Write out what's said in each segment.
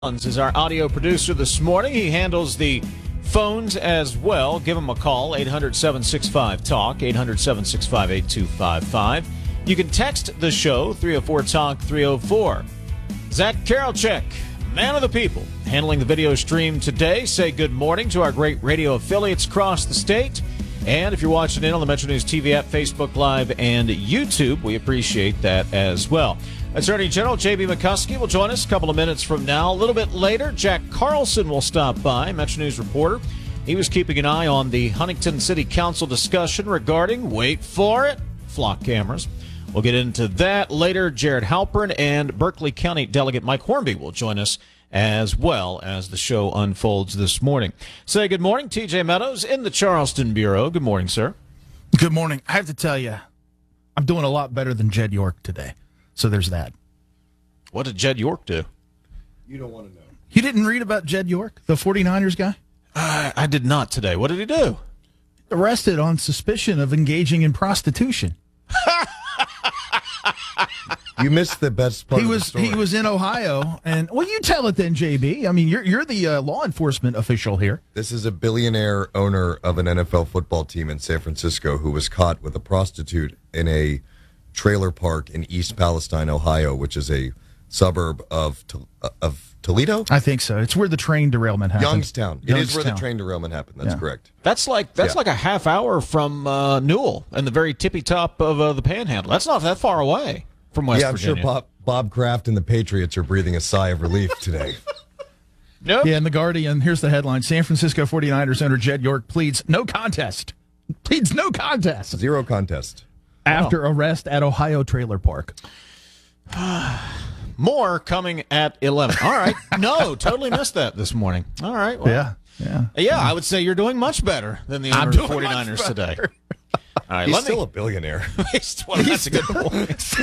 Is our audio producer this morning. He handles the phones as well. Give him a call, 800-765-TALK, 800-765-8255. You can text the show, 304-TALK-304. Zach Karolchek, man of the people, handling the video stream today. Say good morning to our great radio affiliates across the state. And if you're watching in on the Metro News TV app, Facebook Live, and YouTube, we appreciate that as well. Attorney General J.B. McCuskey will join us a couple of minutes from now. A little bit later, Jack Carlson will stop by, Metro News reporter. He was keeping an eye on the Huntington City Council discussion regarding, wait for it, flock cameras. We'll get into that later. Jared Halpern and Berkeley County Delegate Mike Hornby will join us as well as the show unfolds this morning. Say good morning, TJ Meadows in the Charleston Bureau. Good morning, sir. Good morning. I have to tell you, I'm doing a lot better than Jed York today. So there's that. What did Jed York do? You don't want to know. You didn't read about Jed York, the 49ers guy? I did not today. What did he do? Arrested on suspicion of engaging in prostitution. You missed the best part of the story. He was in Ohio, and well, you tell it then, JB. I mean, you're the law enforcement official here. This is a billionaire owner of an NFL football team in San Francisco who was caught with a prostitute in a trailer park in East Palestine, Ohio, which is a suburb of Toledo. I think so. It's where the train derailment happened. Youngstown. It is where the train derailment happened. That's correct. That's like a half hour from Newell and the very tippy top of the Panhandle. That's not that far away from West Virginia. I'm sure Bob Kraft and the Patriots are breathing a sigh of relief today. Nope. Yeah, in The Guardian, here's the headline. San Francisco 49ers owner Jed York pleads no contest. Pleads no contest. Zero contest. After arrest at Ohio trailer park. More coming at 11. All right. No, totally missed that this morning. All right. Well, yeah, I would say you're doing much better than the owner of the 49ers today. All right, He's still a billionaire. Well, that's a good point.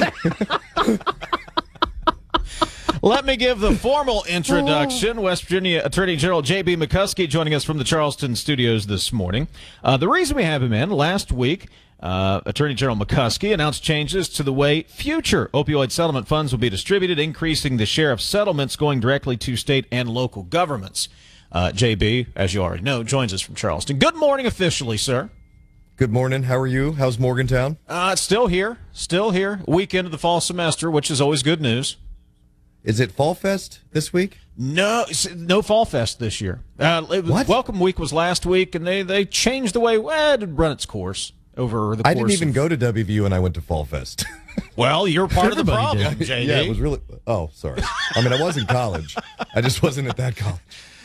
Let me give the formal introduction. West Virginia Attorney General J.B. McCuskey joining us from the Charleston studios this morning. The reason we have him in, last week, Attorney General McCuskey announced changes to the way future opioid settlement funds will be distributed, increasing the share of settlements going directly to state and local governments. J.B., as you already know, joins us from Charleston. Good morning officially, sir. Good morning. How are you? How's Morgantown? It's still here. Weekend of the fall semester, which is always good news. Is it Fall Fest this week? No Fall Fest this year. What? Welcome Week was last week, and they changed the way it had run its course over the course. I didn't even go to WVU and I went to Fall Fest. Well, you're part of the problem, JD. Yeah, it was really... Oh, sorry. I mean, I was in college. I just wasn't at that college.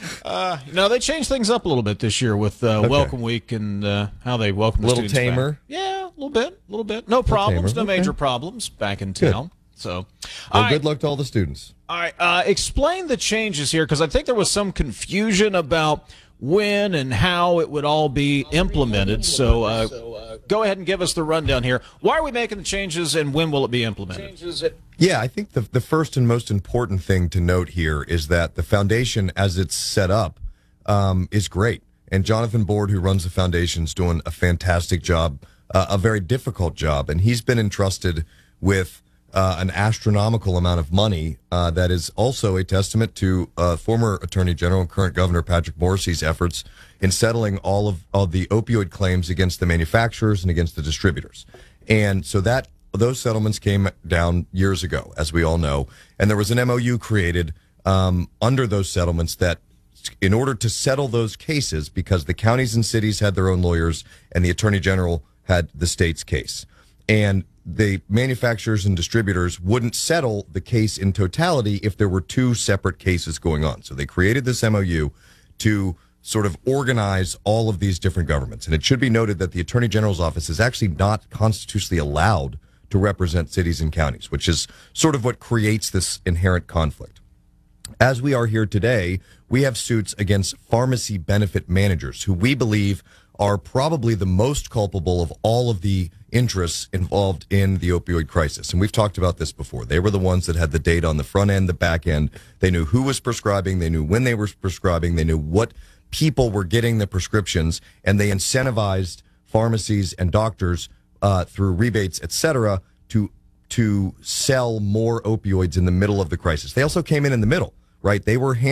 No, they changed things up a little bit this year with Welcome Week and how they welcome the students back. A little tamer? Yeah, a little bit. No problems, no major problems back in town. Good. So, well, good luck to all the students. All right, explain the changes here, because I think there was some confusion about when and how it would all be implemented. So go ahead and give us the rundown here. Why are we making the changes, and when will it be implemented? Yeah, I think the first and most important thing to note here is that the foundation, as it's set up, is great. And Jonathan Board, who runs the foundation, is doing a fantastic job, a very difficult job. And he's been entrusted with an astronomical amount of money that is also a testament to former Attorney General and current Governor Patrick Morrisey's efforts in settling all of the opioid claims against the manufacturers and against the distributors. And so those settlements came down years ago, as we all know, and there was an MOU created under those settlements that in order to settle those cases, because the counties and cities had their own lawyers and the Attorney General had the state's case, and the manufacturers and distributors wouldn't settle the case in totality if there were two separate cases going on. So they created this MOU to sort of organize all of these different governments. And it should be noted that the Attorney General's office is actually not constitutionally allowed to represent cities and counties, which is sort of what creates this inherent conflict. As we are here today, we have suits against pharmacy benefit managers who we believe are probably the most culpable of all of the interests involved in the opioid crisis. And we've talked about this before. They were the ones that had the data on the front end, the back end. They knew who was prescribing. They knew when they were prescribing. They knew what people were getting the prescriptions. And they incentivized pharmacies and doctors through rebates, et cetera, to sell more opioids in the middle of the crisis. They also came in the middle, right? They were